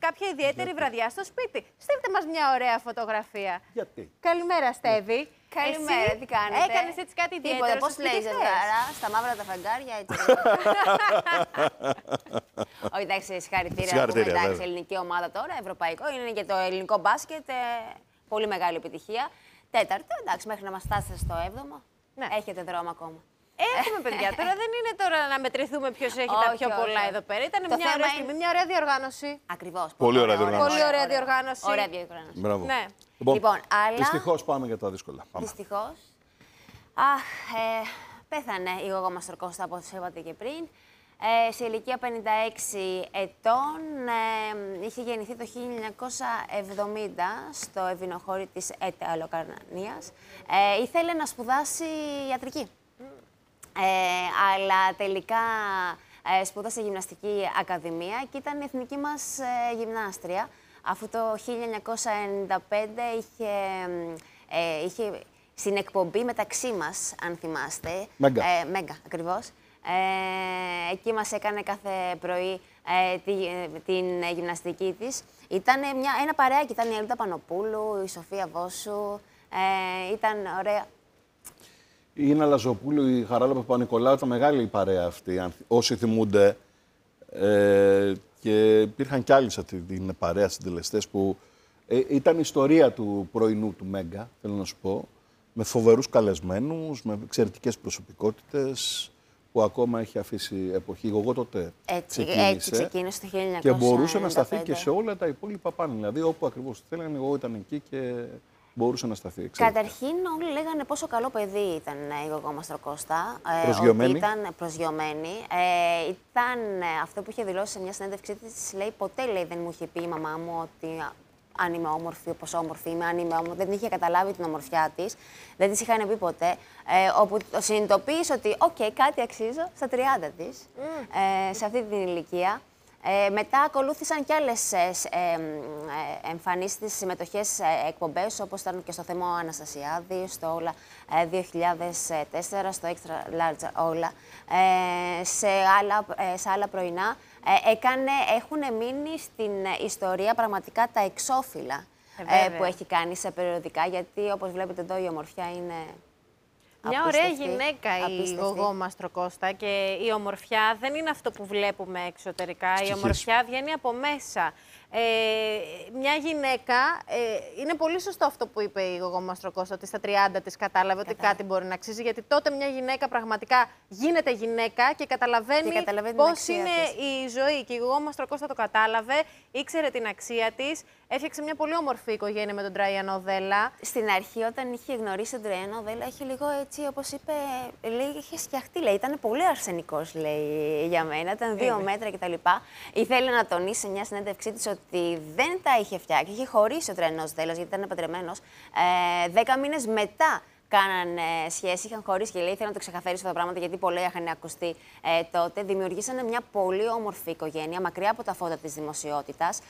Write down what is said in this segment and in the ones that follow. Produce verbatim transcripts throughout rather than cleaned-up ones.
κάποια ιδιαίτερη Γιατί? βραδιά στο σπίτι. Στείλτε μας μια ωραία φωτογραφία. Γιατί? Καλημέρα, Στέβη. Καλημέρα, Εσύ τι κάνετε? Έκανες έτσι κάτι ιδιαίτερο? Τίποτα, πώς στο λέει σπίτι χθες? ζευγάρα, στα μαύρα τα φεγγάρια, έτσι. Όχι, εντάξει, συγχαρητήρια. Συγχαρητήρια, Εντάξει, βέβαια. ελληνική ομάδα τώρα, ευρωπαϊκό, είναι και το ελληνικό μπάσκετ, ε, πολύ μεγάλη επιτυχία. Τέταρτο, εντάξει, μέχρι να μας φτάσετε στο έβδομο, Ναι. έχετε δρόμο ακόμα. Έχουμε, παιδιά. Τώρα δεν είναι τώρα να μετρηθούμε ποιος έχει τα Όχι, πιο όχι, πολλά όχι. εδώ πέρα. Ήταν Το μια θέμα ωραία είναι- στιγμή, μια ωραία διοργάνωση. Ακριβώς. Πολύ ωραία διοργάνωση. Πολύ ωραία διοργάνωση. Ωραία διοργάνωση. Μπράβο. Ναι. Λοιπόν, αλλά- Δυστυχώς πάμε για τα δύσκολα. Πάμε. Δυστυχώς. Αχ, ε, πέθανε η Γογό Μαστροκώστα, όπως είπατε και πριν. Ε, σε ηλικία πενήντα έξι ετών, ε, είχε γεννηθεί το χίλια εννιακόσια εβδομήντα στο Ευηνοχώρι της ΕΤΕ Αλοκαρνανίας. Ε, ήθελε να σπουδάσει ιατρική. Ε, αλλά τελικά ε, σπούδασε γυμναστική ακαδημία και ήταν η εθνική μας ε, γυμνάστρια. Αφού το χίλια εννιακόσια ενενήντα πέντε είχε, ε, είχε στην εκπομπή μεταξύ μας, αν θυμάστε. Μέγκα. Ε, Μέγκα, ακριβώς. Ε, εκεί μας έκανε κάθε πρωί ε, τη, ε, την ε, γυμναστική της. Ήταν μια, ένα παρεάκι, ήταν η Ελούτα Πανοπούλου, η Σοφία Βόσου, ε, ήταν ωραία. Η Ίνα Λαζοπούλου, η Χαράλα Παπα-Νικολάου, ήταν μεγάλη η παρέα αυτή, αν- όσοι θυμούνται. Ε, και υπήρχαν κι άλλοι σε αυτή την παρέα συντελεστές που ε, ήταν η ιστορία του πρωινού του Μέγκα, θέλω να σου πω, με φοβερούς καλεσμένους, με εξαιρετικές προσωπικότητες, που ακόμα έχει αφήσει εποχή. Εγώ τότε Έτσι, ξεκίνησε, έτσι ξεκίνησε το χίλια και εννιακόσια ενενήντα πέντε. μπορούσε να σταθεί και σε όλα τα υπόλοιπα πάνε. Δηλαδή, όπου ακριβώς θέλανε, εγώ ήταν εκεί και μπορούσε να σταθεί. Εξαιρετικά. Καταρχήν, όλοι λέγανε πόσο καλό παιδί ήταν η Γογό Μαστροκώστα. ε, Προσγειωμένη. Ότι ήταν προσγειωμένη. Ε, ήταν ε, αυτό που είχε δηλώσει σε μια συνέντευξή της. Λέει, ποτέ λέει, δεν μου είχε πει η μαμά μου ότι α, αν είμαι όμορφη, όπως όμορφη είμαι, αν είμαι όμορφη. Δεν είχε καταλάβει την ομορφιά της. Δεν της είχαν πει ποτέ. Ε, όπου το συνειδητοποίησε ότι, οκ, κάτι αξίζω στα τριάντα της, ε, σε αυτή την ηλικία. Ε, μετά ακολούθησαν κι άλλες ε, ε, ε, εμφανίσεις της συμμετοχές σε εκπομπές, όπως ήταν και στο θέμα ο Αναστασιάδη, στο Όλα ε, δύο χιλιάδες τέσσερα, στο Extra Large Όλα, ε, σε, άλλα, ε, σε άλλα πρωινά. Ε, έκανε, έχουν μείνει στην ιστορία πραγματικά τα εξώφυλλα Ε, ε, που έχει κάνει σε περιοδικά, γιατί όπως βλέπετε εδώ η ομορφιά είναι... Μια ωραία απίστευτη, γυναίκα η απίστευτη. Γογό Μαστροκώστα και η ομορφιά δεν είναι αυτό που βλέπουμε εξωτερικά. Ψυχής. Η ομορφιά βγαίνει από μέσα. Ε, μια γυναίκα, ε, είναι πολύ σωστό αυτό που είπε η Γογό Μαστροκώστα, ότι στα τριάντα της κατάλαβε ότι Κατάλαβε. κάτι μπορεί να αξίζει, γιατί τότε μια γυναίκα πραγματικά γίνεται γυναίκα και καταλαβαίνει, Και καταλαβαίνει την πώς αξία είναι της. η ζωή. Και η Γογό Μαστροκώστα το κατάλαβε, ήξερε την αξία της, έφτιαξε μια πολύ όμορφη οικογένεια με τον Τραϊανό Δέλα. Στην αρχή, όταν είχε γνωρίσει τον Τραϊανό Δέλα, είχε λίγο έτσι, όπως είπε, λέει, είχε σκιαχτεί. Λέει, ήταν πολύ αρσενικός, λέει, για μένα. Ήταν δύο Είναι. μέτρα κτλ. Ήθελε να τονίσει σε μια συνέντευξή της ότι δεν τα είχε φτιάξει. Είχε χωρίσει ο Τραϊανός Δέλας, γιατί ήταν παντρεμένος. Ε, δέκα μήνες μετά κάνανε σχέση, είχαν χωρίσει και λέει: ήθελα να το ξεκαθαρίσω αυτά τα πράγματα, γιατί πολλά είχαν ακουστεί ε, τότε. Δημιουργήσανε μια πολύ όμορφη οικογένεια, μακριά από τα φώτα της δημοσιότητας.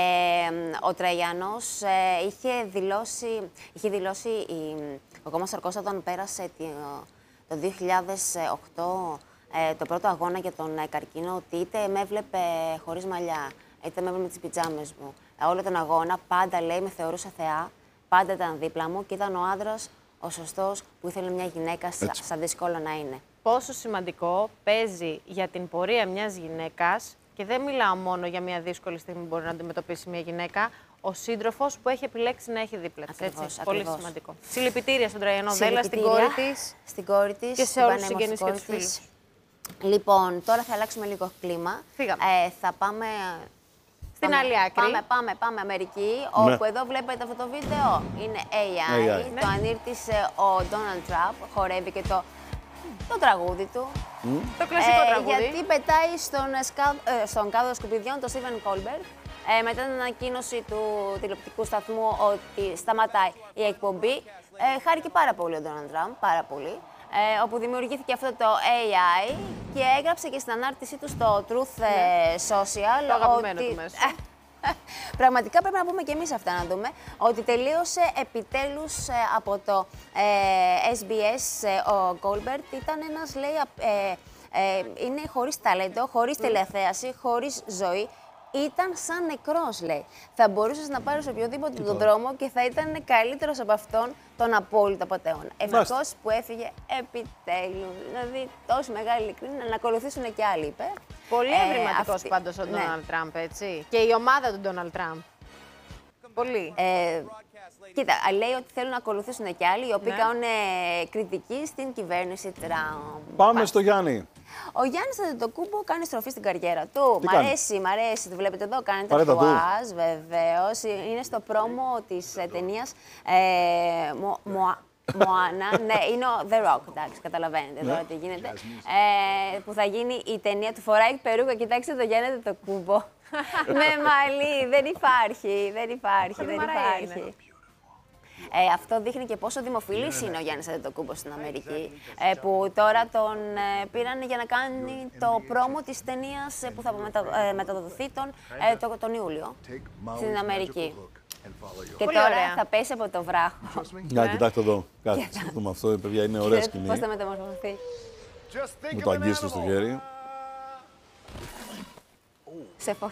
Ε, ο Τραϊανός ε, είχε δηλώσει, είχε δηλώσει η Γογό Μαστροκώστα όταν πέρασε τη, το δύο χιλιάδες οκτώ ε, το πρώτο αγώνα για τον ε, καρκίνο, ότι είτε με έβλεπε χωρίς μαλλιά, είτε με έβλεπε με τις πιτζάμες μου. Ε, όλο τον αγώνα πάντα, λέει, με θεωρούσε θεά, πάντα ήταν δίπλα μου και ήταν ο άντρας ο σωστός που ήθελε μια γυναίκα σα- Έτσι. σαν δύσκολο να είναι. Πόσο σημαντικό παίζει για την πορεία μιας γυναίκας, και δεν μιλάω μόνο για μια δύσκολη στιγμή που μπορεί να αντιμετωπίσει μια γυναίκα, ο σύντροφος που έχει επιλέξει να έχει δίπλα της. Ακριβώς, Έτσι. Πολύ ακριβώς. σημαντικό. Συλληπιτήρια στον Τραϊανό Δέλα, στην κόρη Συλληπιτήρια της. Στην κόρη της. και σε στην όλους τους πανέμορφη συγγενείς και κόρη τους φίλους. της. Λοιπόν, τώρα θα αλλάξουμε λίγο κλίμα. Φύγαμε. Ε, θα πάμε... Στην πάμε, άλλη άκρη. Πάμε, πάμε, πάμε Αμερική, Ναι. όπου εδώ βλέπετε αυτό το βίντεο. Είναι έι άι. έι άι. Το Ναι. ανήρτησε ο Donald Trump, χορεύει και το, το τραγούδι του. Το κλασικό Ε, τραγούδι. Γιατί πετάει στον, σκα... ε, στον κάδο σκουπιδιών τον Στίβεν Κόλμπερτ. Ε, μετά την ανακοίνωση του τηλεοπτικού σταθμού ότι σταματάει η εκπομπή. Ε, χάρηκε πάρα πολύ ο Donald Trump, πάρα πολύ. Ε, όπου δημιουργήθηκε αυτό το έι άι και έγραψε και στην ανάρτησή του στο Truth ε, Social Το αγαπημένο ότι... του μέσο. Πραγματικά πρέπει να πούμε και εμείς αυτά να δούμε, ότι τελείωσε επιτέλους ε, από το ε, ες μπι ες ε, ο Goldberg. Ήταν ένας, λέει, ε, ε, είναι χωρίς ταλέντο, χωρίς τηλεθέαση, χωρίς ζωή. ήταν σαν νεκρός, λέει. Θα μπορούσες να πάρεις οποιοδήποτε τον δρόμο και θα ήταν καλύτερος από αυτόν τον απόλυτο απατεώνα. Ευτυχώς που έφυγε επιτέλους. Δηλαδή, τόση μεγάλη ειλικρίνεια να ακολουθήσουν και άλλοι, είπε. Πολύ Ε, ευρηματικός αυτή- πάντως ο ναι. Ντόναλντ Τραμπ, έτσι. Και η ομάδα του Ντόναλντ Τραμπ. Πολύ. Ε, κοίτα, λέει ότι θέλουν να ακολουθήσουν και άλλοι, οι οποίοι Ναι. κάνουν ε, κριτική στην κυβέρνηση Τραμπ. Πάμε στο Γιάννη. Ο Γιάννης Αντετοκούμπο κάνει στροφή στην καριέρα του. Τι Μ' κάνει? αρέσει, μ' αρέσει. Το βλέπετε εδώ, κάνει Παρέτα του. τατουάζ, βεβαίως. Είναι στο πρόμο της ε, ταινίας ε, Μο- Μοα- Μοάνα. Ναι, είναι ο The Rock, εντάξει, καταλαβαίνετε Ναι. τώρα τι γίνεται. Ε, που θα γίνει η ταινία του. Φοράει περούκα, κοιτάξτε το Γιάννη Αντετοκούμπο. Με μαλλί, δεν υπάρχει, δεν υπάρχει, δεν Μαραία υπάρχει. Ε, αυτό δείχνει και πόσο δημοφιλής είναι ο Γιάννης Αντετοκούμπος στην Αμερική, ε, που τώρα τον ε, πήραν για να κάνει το πρόμο της ταινίας ε, που θα μετα, ε, μεταδοθεί τον, ε, το, τον Ιούλιο στην Αμερική. Και Πολύ τώρα ωραία. θα πέσει από το βράχο. Για κοιτάξτε εδώ. Κάτι να δούμε αυτό, παιδιά, είναι ωραία σκηνή. Πώς θα μεταμορφωθεί. Με το αγγίστο στο χέρι. Σε φόχη.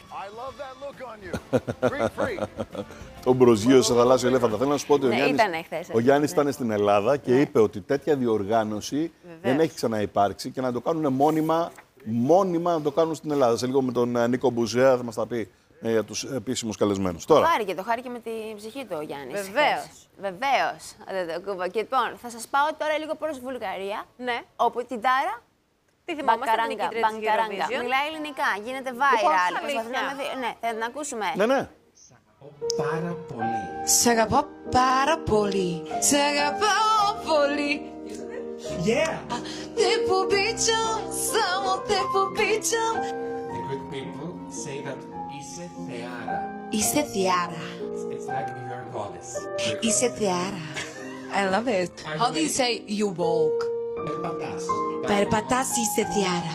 Το μπροζίο σε θαλάσσιο ελέφαντα. Θέλω να σου πω ότι ο Ναι, Γιάννης, ήτανε χθες, ο Γιάννης ναι. ήταν στην Ελλάδα και είπε ότι τέτοια διοργάνωση δεν έχει ξαναυπάρξει και να το κάνουν μόνιμα, μόνιμα να το κάνουν στην Ελλάδα. Σε λίγο με τον ε, Νίκο Μπουζέα θα μας τα πει ε, για τους επίσημους καλεσμένους. Τώρα, Χάρηκε, το χάρηκε με την ψυχή του ο Γιάννης. Βεβαίως. Βεβαίως. Αντετοκούμπο. Και λοιπόν, θα σας πάω τώρα λίγο προς Βουλγαρία, Ναι. όπου την Τάρα Τι θυμόμαστε την Μπαγκαράγκα, νικήτρια της μπαγκαράγκα. Eurovision. Μιλάει ελληνικά, γίνεται viral. αλήθεια. Προσπαθεί να με δει. Ναι, θα την ακούσουμε. ναι, ναι. Πάρα πολύ. Σ' αγαπώ πάρα πολύ. Σ' αγαπώ πολύ. Yeah! Δεν που πίτσο, samo te που πίτσο. The good people say that είσαι θεάρα. Είσαι θεάρα. It's like you're a goddess. Είσαι θεάρα. I love it. How do you say you walk? Περπατάς. Περπατάς, είσαι θεάρα.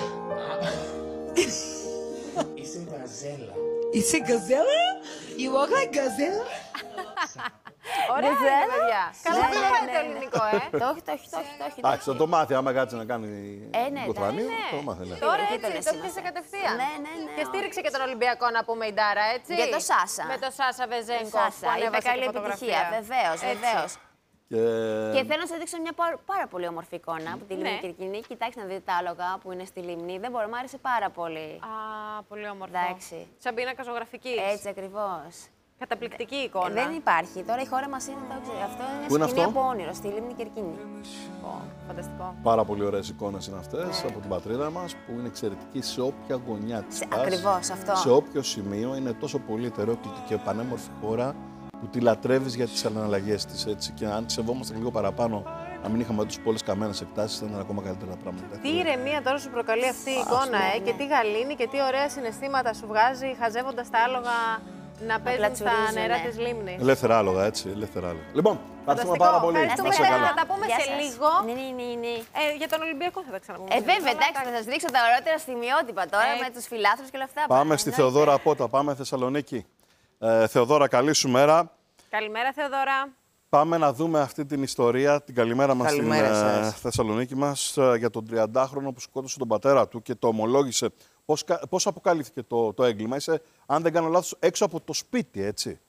Είσαι γαζέλα. Είσαι gazelle? You walk like gazelle? Ωραία Δεν είναι, ξέρω. παιδιά. Καλά Ναι, το ναι, πάει ναι, το ναι. ελληνικό, ε. Το έχει, το έχει, το έχει, το έχει. Εντάξει, θα το μάθει άμα κάτσει να κάνει Ε, ναι, κοθρανίο, ναι. το μάθει. ναι. Τώρα Εκεί έτσι τον το εσύ έπιασε είμαστε. κατευθείαν. Ναι, ναι, ναι, Και στήριξε και τον Ολυμπιακό να πούμε η Ντάρα, έτσι. Για το Σάσα. Με το Σάσα Βεζέγκο. Σάσα, είπε καλή επιτυχία. Βεβαίω, βεβαίω. Και... Και θέλω να σα δείξω μια πάρα, πάρα πολύ όμορφη εικόνα από τη λίμνη Ναι. Κυρκίνη. Κοιτάξτε να δείτε τα άλογα που είναι στη λίμνη. Δεν μπορώ, μου άρεσε πάρα πολύ. Α, πολύ όμορφο. Εντάξει. Σαν πίνακα ζωγραφική. Έτσι ακριβώ. Καταπληκτική εικόνα. Δεν υπάρχει. Τώρα η χώρα μα είναι. Το, ξέρω, αυτό είναι Πού είναι σκηνή αυτό? από όνειρο, στη λίμνη Κυρκίνη. Ω, φανταστικό. Πάρα πολύ ωραίες εικόνες είναι αυτές από την πατρίδα μας που είναι εξαιρετική σε όποια γωνιά της Σε- πας. ακριβώς αυτό. Σε όποιο σημείο είναι τόσο πολύ ετερόκλητη και πανέμορφη χώρα που τη λατρεύεις για τις αναλλαγές της, έτσι. Και αν τη σεβόμαστε λίγο παραπάνω, αν μην είχαμε τους πολλές καμένες εκτάσεις, θα ήταν ακόμα καλύτερα τα πράγματα. Τι ηρεμία τώρα σου προκαλεί αυτή η εικόνα, ε, και τι γαλήνη και τι ωραία συναισθήματα σου βγάζει χαζεύοντας τα άλογα να παίζουν στα πλατσουρίζουν, νερά ναι. της λίμνης. Ελεύθερα άλογα, έτσι. Ελεύθερα άλογα. Λοιπόν, ευχαριστούμε Φανταστικό. πάρα πολύ. Ευχαριστούμε Να είστε πολύ. καλά. Θα τα πούμε Γεια σε σας. λίγο. Ναι, ναι, ναι, ναι. Ε, για τον Ολυμπιακό θα τα ξαναπούμε. Ε, σε βέβαια, λίγο. εντάξει, θα σα δείξω τα ωραιότερα στιγμιότυπα τώρα Ε, με του φιλάθλους και όλα αυτά. Πάμε Πάντα, στη εννοείται. Θεοδόρα Πότα, πάμε Θεσσαλονίκη. Ε, Θεοδόρα, καλή σου μέρα. Καλημέρα, Θεοδώρα. Πάμε να δούμε αυτή την ιστορία, την καλημέρα μας στην Καλημέρα ε, σας. Θεσσαλονίκη μας, ε, για τον τριαντάχρονο που σκότωσε τον πατέρα του και το ομολόγησε. Πώς, κα- πώς αποκαλύφθηκε το, το έγκλημα? Είσαι, αν δεν κάνω λάθος, έξω από το σπίτι, έτσι.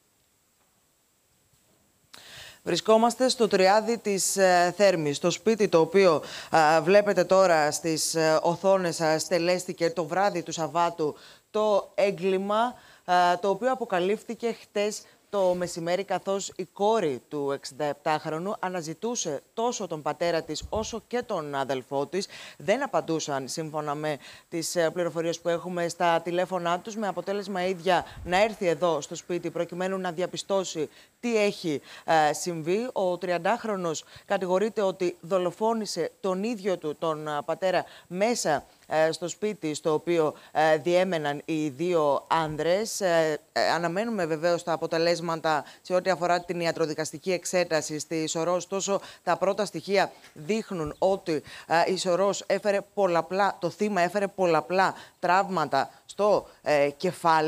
Βρισκόμαστε στο Τριάδι της ε, Θέρμης, το σπίτι το οποίο ε, βλέπετε τώρα στις ε, οθόνες σας. Στελέστηκε το βράδυ του Σαββάτου το έγκλημα, ε, το οποίο αποκαλύφθηκε χτες το μεσημέρι, καθώς η κόρη του εξηνταεπτάχρονου αναζητούσε τόσο τον πατέρα της όσο και τον αδελφό της. Δεν απαντούσαν σύμφωνα με τις ε, πληροφορίες που έχουμε στα τηλέφωνά τους, με αποτέλεσμα η ίδια να έρθει εδώ στο σπίτι προκειμένου να διαπιστώσει τι έχει ε, συμβεί. Ο τριαντάχρονος κατηγορείται ότι δολοφόνησε τον ίδιο του τον ε, πατέρα μέσα ε, στο σπίτι στο οποίο ε, διέμεναν οι δύο άνδρες. Ε, ε, αναμένουμε βεβαίως τα αποτελέσματα σε ό,τι αφορά την ιατροδικαστική εξέταση στη Σωρό. Ωστόσο, τα πρώτα στοιχεία δείχνουν ότι ε, η Σωρός έφερε πολλαπλά, το θύμα έφερε πολλαπλά τραύματα στο ε, κεφάλι.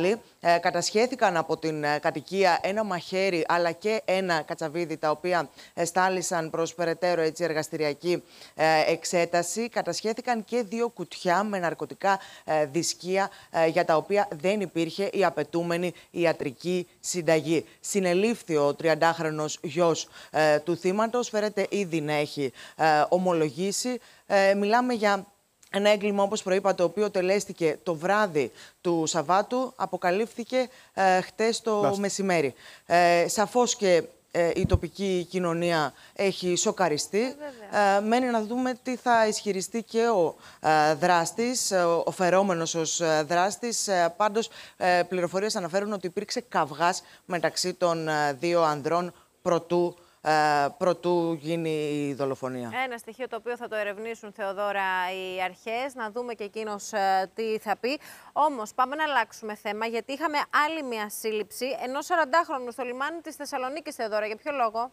Ε, κατασχέθηκαν από την ε, κατοικία ένα μαχαίρι αλλά και ένα κατσαβίδι, τα οποία εστάλησαν προς περαιτέρω έτσι, εργαστηριακή ε, εξέταση. Κατασχέθηκαν και δύο κουτιά με ναρκωτικά ε, δισκία ε, για τα οποία δεν υπήρχε η απαιτούμενη ιατρική συνταγή. Συνελήφθη ο τριαντάχρονος γιος ε, του θύματος, φέρεται ήδη να έχει ε, ομολογήσει. Ε, μιλάμε για ένα έγκλημα, όπως προείπα, το οποίο τελέστηκε το βράδυ του Σαββάτου, αποκαλύφθηκε ε, χτες το Λάστε. μεσημέρι. Ε, σαφώς και ε, η τοπική κοινωνία έχει σοκαριστεί. Ε, μένει να δούμε τι θα ισχυριστεί και ο ε, δράστης, ο, ο φερόμενος ως ε, δράστης. Ε, πάντως, ε, πληροφορίες αναφέρουν ότι υπήρξε καυγάς μεταξύ των ε, δύο ανδρών προτού Uh, προτού γίνει η δολοφονία. Ένα στοιχείο το οποίο θα το ερευνήσουν, Θεοδόρα, οι αρχές, να δούμε και εκείνος uh, τι θα πει. Όμως πάμε να αλλάξουμε θέμα, γιατί είχαμε άλλη μια σύλληψη ενός σαραντάχρονου στο λιμάνι της Θεσσαλονίκης, Θεοδόρα. Για ποιο λόγο?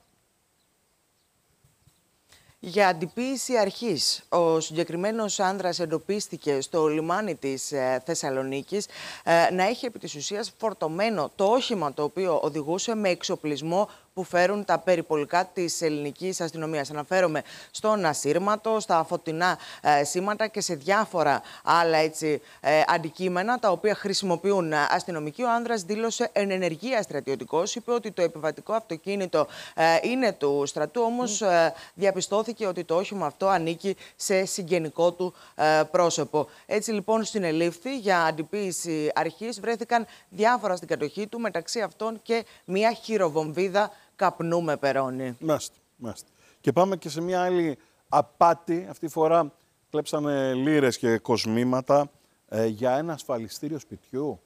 Για αντιποίηση αρχής. Ο συγκεκριμένος άνδρας εντοπίστηκε στο λιμάνι της ε, Θεσσαλονίκης ε, να έχει επί της ουσίας φορτωμένο το όχημα το οποίο οδηγούσε με εξοπλισμό που φέρουν τα περιπολικά της ελληνικής αστυνομίας. Αναφέρομαι στον ασύρματο, στα φωτεινά ε, σήματα και σε διάφορα άλλα έτσι, ε, αντικείμενα τα οποία χρησιμοποιούν αστυνομικοί. Ο άνδρας δήλωσε εν ενεργεία στρατιωτικός, είπε ότι το επιβατικό αυτοκίνητο ε, είναι του στρατού, όμως ε, διαπιστώθηκε ότι το όχημα αυτό ανήκει σε συγγενικό του ε, πρόσωπο. Έτσι λοιπόν συνελήφθη για αντιποίηση αρχής, βρέθηκαν διάφορα στην κατοχή του, μεταξύ αυτών και μια χειροβομβίδα καπνού με περώνει. Μάστε, μάστε. Και πάμε και σε μια άλλη απάτη. Αυτή τη φορά κλέψανε λίρες και κοσμήματα ε, για ένα ασφαλιστήριο σπιτιού.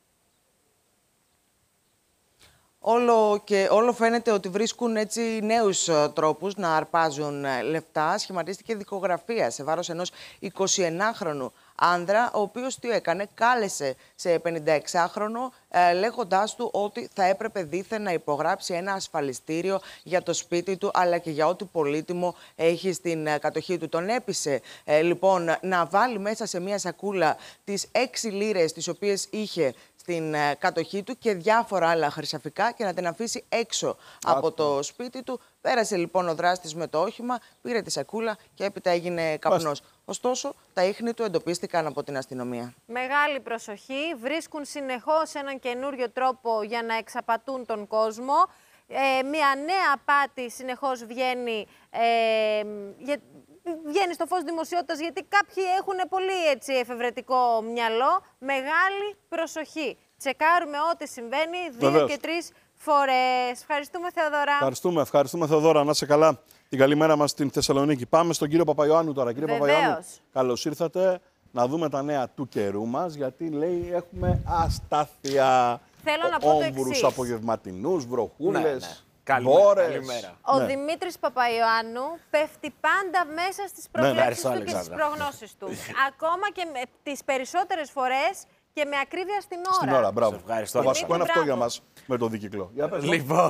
Όλο, και, όλο φαίνεται ότι βρίσκουν έτσι νέους τρόπους να αρπάζουν λεφτά. Σχηματίστηκε δικογραφία σε βάρος ενός εικοσιενάχρονου άνδρα, ο οποίος τι έκανε, κάλεσε σε πενηνταεξάχρονο ε, λέγοντάς του ότι θα έπρεπε δήθεν να υπογράψει ένα ασφαλιστήριο για το σπίτι του αλλά και για ό,τι πολύτιμο έχει στην ε, κατοχή του. Τον έπεισε ε, λοιπόν να βάλει μέσα σε μια σακούλα τις έξι λίρες τις οποίες είχε στην ε, κατοχή του και διάφορα άλλα χρυσαφικά και να την αφήσει έξω Άτο. από το σπίτι του. Πέρασε λοιπόν ο δράστης με το όχημα, πήρε τη σακούλα και έπειτα έγινε καπνός. Ωστόσο, τα ίχνη του εντοπίστηκαν από την αστυνομία. Μεγάλη προσοχή. Βρίσκουν συνεχώς έναν καινούριο τρόπο για να εξαπατούν τον κόσμο. Ε, μια νέα απάτη συνεχώς βγαίνει, ε, για, βγαίνει στο φως δημοσιότητας, γιατί κάποιοι έχουν πολύ έτσι, εφευρετικό μυαλό. Μεγάλη προσοχή. Τσεκάρουμε ό,τι συμβαίνει δύο Βεβαίως. και τρεις φορές. Ευχαριστούμε, Θεοδόρα. Ευχαριστούμε, ευχαριστούμε, Θεοδόρα. Να είσαι καλά. Την καλημέρα μας στην Θεσσαλονίκη. Πάμε στον κύριο Παπαϊωάννου τώρα. Κύριε Βεβαίως. Παπαϊωάννου, καλώς ήρθατε. Να δούμε τα νέα του καιρού μας, γιατί λέει έχουμε αστάθεια. Θέλω να πω το εξής. Όμβουρους απογευματινούς, βροχούλες, ναι, ναι. Καλημέρα, μπόρες. καλημέρα. Ο ναι. Δημήτρης Παπαϊωάννου πέφτει πάντα μέσα στις προβλέψεις ναι, του και στις προγνώσεις του. Ακόμα και με τις περισσότερες φορές και με ακρίβεια στην ώρα. Στην ώρα, μπράβο. Ευχαριστώ. Το βασικό είναι αυτό για μας με το δίκυκλο. Λοιπόν,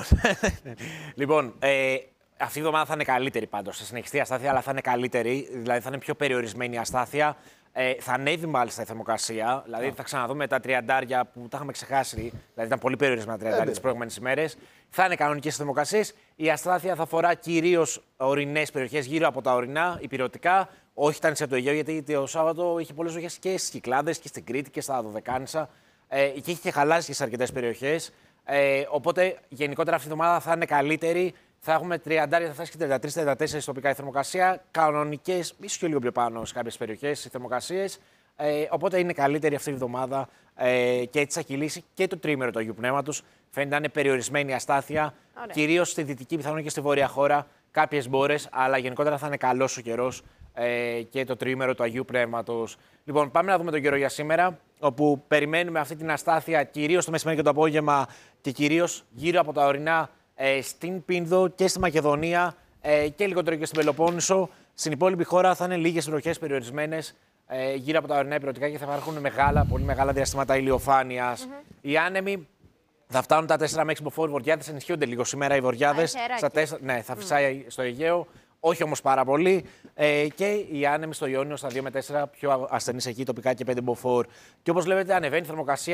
λοιπόν ε, αυτή η εβδομάδα θα είναι καλύτερη πάντως. Θα συνεχιστεί η αστάθεια, αλλά θα είναι καλύτερη. Δηλαδή θα είναι πιο περιορισμένη η αστάθεια. Ε, θα ανέβει μάλιστα η θερμοκρασία. Δηλαδή θα ξαναδούμε τα τριαντάρια που τα είχαμε ξεχάσει. Δηλαδή ήταν πολύ περιορισμένα τριαντάρια τις προηγούμενες ημέρες. Θα είναι κανονικές θερμοκρασίες. Η αστάθεια θα αφορά κυρίως ορεινές περιοχές γύρω από τα ορεινά, υπηρετικά. Όχι τα νησιά του Αιγαίου, γιατί το Σάββατο είχε πολλές βροχές και στις Κυκλάδες και στην Κρήτη και στα Δωδεκάνησα. Ε, και είχε και χαλάσει και σε αρκετές περιοχές. Ε, οπότε γενικότερα αυτή η εβδομάδα θα είναι καλύτερη. Θα έχουμε τριάντα, θα φτάσει και τριάντα τρία τριάντα τέσσερα τοπικά η θερμοκρασία. Κανονικές, ίσως και λίγο πιο πάνω σε κάποιες περιοχές οι θερμοκρασίες. Ε, οπότε είναι καλύτερη αυτή η εβδομάδα ε, και έτσι θα κυλήσει και το τρίμερο του Αγίου Πνεύματος. Φαίνεται να είναι περιορισμένη η αστάθεια, κυρίως στη δυτική, πιθανόν και στη βόρεια χώρα. Κάποιες μπόρες, αλλά γενικότερα θα είναι καλός ο καιρός ε, και το τρίμερο του Αγίου Πνεύματος. Λοιπόν, πάμε να δούμε τον καιρό για σήμερα, όπου περιμένουμε αυτή την αστάθεια κυρίως το μεσημέρι και το απόγευμα και κυρίως γύρω από τα ορεινά. Ε, στην Πίνδο και στη Μακεδονία ε, και λιγότερο και στην Πελοπόννησο. Στην υπόλοιπη χώρα θα είναι λίγες βροχές περιορισμένες ε, γύρω από τα ορεινά υπηρετικά και θα υπάρχουν μεγάλα, πολύ μεγάλα διαστήματα ηλιοφάνειας. Mm-hmm. Οι άνεμοι θα φτάνουν τα τέσσερα με έξι μποφόρ. Οι βορειάδες ενισχύονται λίγο σήμερα. Οι βορειάδες στα τέσσερα, ναι, θα φυσάει mm. στο Αιγαίο, όχι όμως πάρα πολύ. Ε, και οι άνεμοι στο Ιόνιο στα δύο με τέσσερα, πιο ασθενείς εκεί τοπικά και πέντε μποφόρ. Και όπως βλέπετε, ανεβαίνει η θερμοκρασία.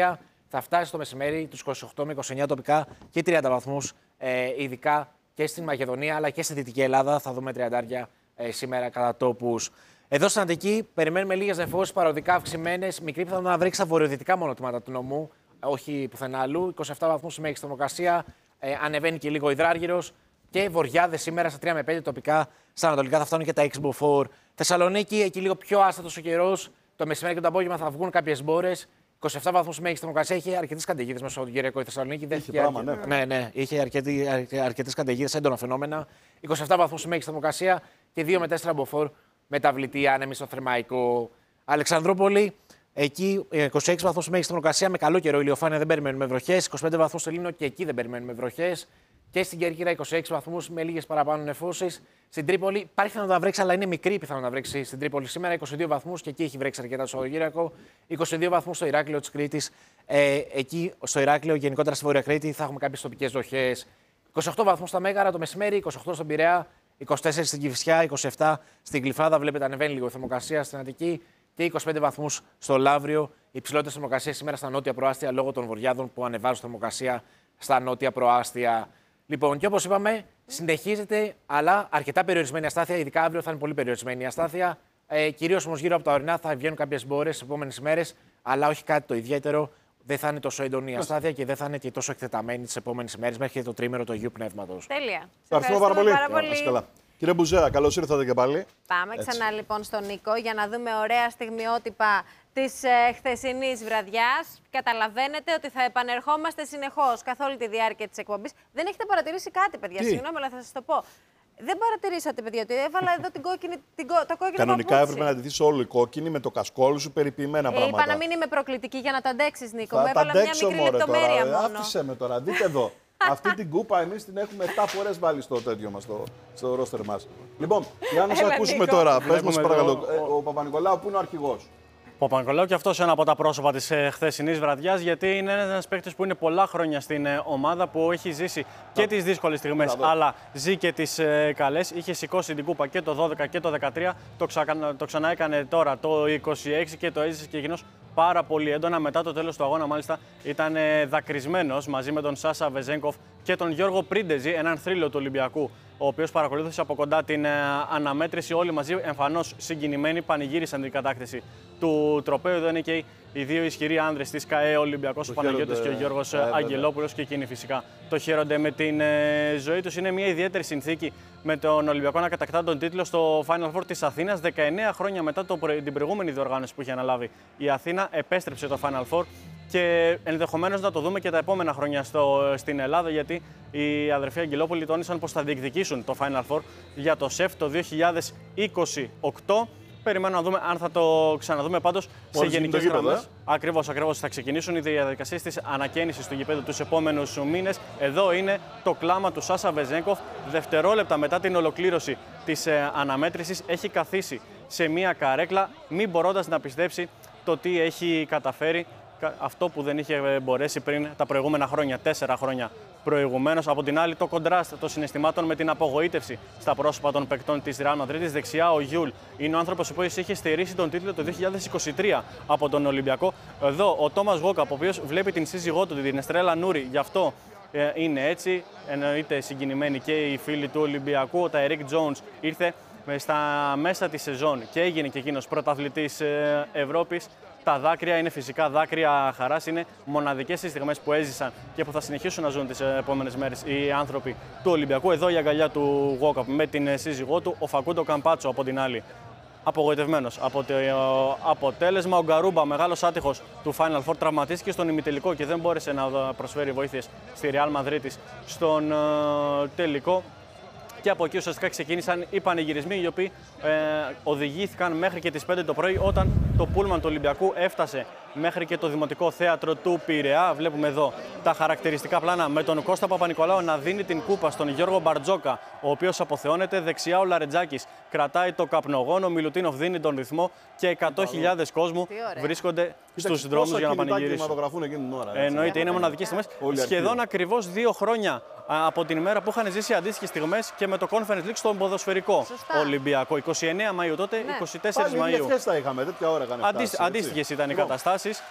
θα φτάσει το μεσημέρι τους είκοσι οκτώ με είκοσι εννέα τοπικά και τριάντα βαθμούς, ε, ειδικά και στην Μακεδονία αλλά και στη Δυτική Ελλάδα. Θα δούμε τριαντάρια ε, σήμερα κατά τόπους. Εδώ στην Αττική περιμένουμε λίγες νεφώσεις παροδικά αυξημένες. Μικρή πιθανότητα να βρέξει στα βορειοδυτικά μόνο τμήματα του νομού, όχι πουθενά αλλού. είκοσι επτά βαθμούς η μέγιστη θερμοκρασία. Ε, ανεβαίνει και λίγο υδράργυρος. Και βοριάδες σήμερα στα τρία με πέντε τοπικά. Στα ανατολικά θα φτάνουν και τα έξι μποφόρ. Θεσσαλονίκη, εκεί λίγο πιο άστατος ο καιρός. Το μεσημέρι και το απόγευμα θα βγουν κάποιες μπόρες. είκοσι επτά βαθμούς η μέγιστη θερμοκρασία. Είχε αρκετές καταιγίδες μέσα στο Κυριακό η Θεσσαλονίκη. Είχε πράγμα, αρκε... ναι. ναι, ναι. Είχε αρκετές καταιγίδες, έντονα φαινόμενα. είκοσι επτά βαθμούς η μέγιστη θερμοκρασία και δύο με τέσσερα μποφόρ μεταβλητή άνεμη στο Θερμαϊκό. Αλεξανδρούπολη, εκεί είκοσι έξι βαθμούς η μέγιστη θερμοκρασία με καλό καιρό, ηλιοφάνεια, δεν περιμένουμε βροχές. είκοσι πέντε βαθμούς στο Λίμνο και εκεί δεν περιμένουμε βροχές. Και στην Κέρκυρα είκοσι έξι βαθμούς με λίγες παραπάνω νεφώσεις. Στην Τρίπολη υπάρχει πιθανότητα να βρέξει, αλλά είναι μικρή πιθανότητα να βρέξει στην Τρίπολη σήμερα. είκοσι δύο βαθμούς και εκεί έχει βρέξει αρκετά το Σαββατοκύριακο. είκοσι δύο βαθμούς στο Ηράκλειο της Κρήτης. Ε, εκεί στο Ηράκλειο, γενικότερα στη Βόρεια Κρήτη, θα έχουμε κάποιες τοπικές βροχές. είκοσι οκτώ βαθμούς στα Μέγαρα το μεσημέρι, είκοσι οκτώ στον Πειραιά, είκοσι τέσσερα στην Κηφισιά, είκοσι επτά στην Γλυφάδα. Βλέπετε ανεβαίνει λίγο η θερμοκρασία στην Αττική και είκοσι πέντε βαθμούς στο Λαύριο. Οι υψηλότερες θερμοκρασίες σήμερα στα νότια προάστια λόγω των βοριάδων που ανεβάζουν θερμοκρασία στα νότια προάστια. Λοιπόν, και όπως είπαμε, συνεχίζεται, αλλά αρκετά περιορισμένη αστάθεια. Ειδικά αύριο θα είναι πολύ περιορισμένη η αστάθεια. Ε, κυρίως όμως γύρω από τα ορεινά θα βγαίνουν κάποιες μπόρες τις επόμενες ημέρες, αλλά όχι κάτι το ιδιαίτερο. Δεν θα είναι τόσο έντονη η αστάθεια και δεν θα είναι και τόσο εκτεταμένη τις επόμενες ημέρες μέχρι και το τρίμηνο του Αγίου Πνεύματος. Τέλεια. Ευχαριστούμε πάρα πολύ. Πάρα πολύ. Καλά. Κύριε Μπουζέα, καλώς ήρθατε και πάλι. Πάμε Έτσι. ξανά λοιπόν στον Νίκο για να δούμε ωραία στιγμιότυπα της ε, χθεσινής βραδιάς. Καταλαβαίνετε ότι θα επανερχόμαστε συνεχώς καθ' όλη τη διάρκεια της εκπομπής. Δεν έχετε παρατηρήσει κάτι, παιδιά, Τι? συγγνώμη, αλλά θα σας το πω. Δεν παρατηρήσατε, παιδιά, ότι έβαλα εδώ την κόκκινη, την, το κόκκινο Κανονικά παπούτσι. έπρεπε να ντυθείς όλο η κόκκινη με το κασκόλ σου, περιποιημένα ε, πράγματα. Είπα να μην είμαι προκλητική για να τα αντέξεις, Νίκο. Μου Θα τα έβαλα μια αντέξω, μικρή μωρέ, λεπτομέρεια τώρα. μόνο. Άφησε με τώρα, δείτε εδώ. Αυτή την κούπα εμείς την έχουμε επτά φορές βάλει στο τέτοιο μας, στο, στο ρόστερ μας. Λοιπόν, για να σας Έλα, ακούσουμε Νίκο. τώρα. Πες μας Βλέπουμε παρακαλώ, εδώ, ε, ο Παπα-Νικολάου που είναι ο αρχηγός. Ο Παπα-Νικολάου και αυτός ένα από τα πρόσωπα της ε, χθεσινής βραδιάς, γιατί είναι ένας παίκτης που είναι πολλά χρόνια στην ε, ομάδα, που έχει ζήσει και τις δύσκολες στιγμές, αλλά ζει και τις ε, καλές. Είχε σηκώσει την κούπα και το δώδεκα και το δεκατρία, το, ξα, το ξαναέκανε τώρα το είκοσι έξι και το έζησε και εκείνος πάρα πολύ έντονα. Μετά το τέλος του αγώνα, μάλιστα, ήταν ε, δακρυσμένος μαζί με τον Σάσα Βεζένκοφ και τον Γιώργο Πρίντεζη, έναν θρύλο του Ολυμπιακού, ο οποίος παρακολούθησε από κοντά την ε, αναμέτρηση. Όλοι μαζί εμφανώς συγκινημένοι πανηγύρισαν την κατάκτηση του τροπαίου. Εδώ είναι και οι δύο ισχυροί άνδρες της ΚΑΕ, ο Ολυμπιακός, ο Παναγιώτης και ο Γιώργος ε, Αγγελόπουλος, και εκείνοι φυσικά το χαίρονται με την ε, ζωή τους. Είναι μια ιδιαίτερη συνθήκη με τον Ολυμπιακό να κατακτά τον τίτλο στο Final Four της Αθήνας. δεκαεννέα χρόνια μετά το, την προηγούμενη διοργάνωση που είχε αναλάβει η Αθήνα, επέστρεψε το Final Four. Και ενδεχομένως να το δούμε και τα επόμενα χρόνια στο, στην Ελλάδα, γιατί οι αδερφοί Αγγελόπουλοι τόνισαν πως θα διεκδικήσουν το Final Four για το ΣΕΦ το δύο χιλιάδες είκοσι οκτώ. Περιμένω να δούμε αν θα το ξαναδούμε πάντως σε γενικές γραμμές. Ακριβώς, ακριβώς. Θα ξεκινήσουν οι διαδικασίες της ανακαίνησης του γηπέδου τους επόμενους μήνες. Εδώ είναι το κλάμα του Σάσα Βεζένκοφ. Δευτερόλεπτα μετά την ολοκλήρωση της ε, αναμέτρησης, έχει καθίσει σε μία καρέκλα, μην μπορώντας να πιστέψει το τι έχει καταφέρει. Αυτό που δεν είχε μπορέσει πριν τα προηγούμενα χρόνια, τέσσερα χρόνια προηγουμένως. Από την άλλη, το κοντράστ των συναισθημάτων με την απογοήτευση στα πρόσωπα των παικτών της Ρεάλ Μαδρίτης. Δεξιά, ο Γιούλ είναι ο άνθρωπος ο οποίος είχε στερήσει τον τίτλο το δύο χιλιάδες είκοσι τρία από τον Ολυμπιακό. Εδώ, ο Τόμας Γόκαπ, ο οποίος βλέπει την σύζυγό του, την Εστρέλα Νούρι, γι' αυτό ε, είναι έτσι. Εννοείται συγκινημένοι και οι φίλοι του Ολυμπιακού. Ο Ταϊρίκ Τζόουνς ήρθε στα μέσα της σεζόν και έγινε και εκείνος πρωταθλητής ε, Ευρώπης. Τα δάκρυα είναι φυσικά δάκρυα χαράς, είναι μοναδικές οι στιγμές που έζησαν και που θα συνεχίσουν να ζουν τις επόμενες μέρες οι άνθρωποι του Ολυμπιακού. Εδώ η αγκαλιά του Γόκαπ με την σύζυγό του, ο Φακούντο Καμπάτσο από την άλλη. Απογοητευμένος από το αποτέλεσμα. Ο Γκαρούμπα, μεγάλος άτυχος του Final Four, τραυματίστηκε στον ημιτελικό και δεν μπόρεσε να προσφέρει βοήθειες στη Ρεάλ Μαδρίτης στον τελικό. Και από εκεί ουσιαστικά ξεκίνησαν οι πανηγυρισμοί, οι οποίοι ε, οδηγήθηκαν μέχρι και τις πέντε το πρωί, όταν το πούλμαν του Ολυμπιακού έφτασε μέχρι και το Δημοτικό Θέατρο του Πειραιά. Βλέπουμε εδώ τα χαρακτηριστικά πλάνα με τον Κώστα Παπα-Νικολάου να δίνει την κούπα στον Γιώργο Μπαρτζόκα, ο οποίος αποθεώνεται. Δεξιά ο Λαρετζάκης κρατάει το καπνογόνο, ο Μιλουτίνοφ δίνει τον ρυθμό και εκατό χιλιάδες κόσμου βρίσκονται στους δρόμους για να πανηγυρίσουν. Εννοείται, είναι μοναδικές στιγμές. Σχεδόν ακριβώς δύο χρόνια από την ημέρα που είχαν ζήσει αντίστοιχες στιγμές και με το Conference League στον ποδοσφαιρικό Σωστά. Ολυμπιακό. είκοσι εννέα Μαΐου τότε, ναι. είκοσι τέσσερις Μαΐου. Είχαμε, τέτοια ώρα είχαμε φτάσει, Αντίστοιχες ήταν οι καταστάσεις. Ναι.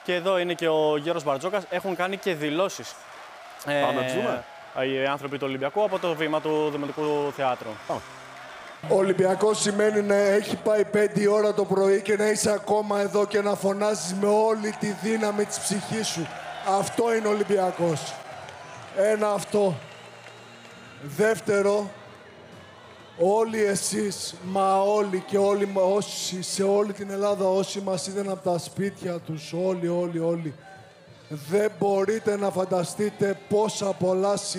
Και εδώ είναι και ο Γιώργος Μπαρτζόκας. Έχουν κάνει και δηλώσεις. Πάμε να τους δούμε. Οι άνθρωποι του Ολυμπιακού από το βήμα του Δημοτικού Θεάτρου. Ο Ολυμπιακός σημαίνει να έχει πάει πέντε ώρα το πρωί και να είσαι ακόμα εδώ και να φωνάζεις με όλη τη δύναμη της ψυχής σου. Αυτό είναι Ολυμπιακός. Ένα αυτό. Δεύτερο, όλοι εσείς, μα όλοι και όλοι όσοι, σε όλη την Ελλάδα όσοι μας είδαν από τα σπίτια τους, όλοι, όλοι, όλοι, δεν μπορείτε να φανταστείτε πόσα πολλά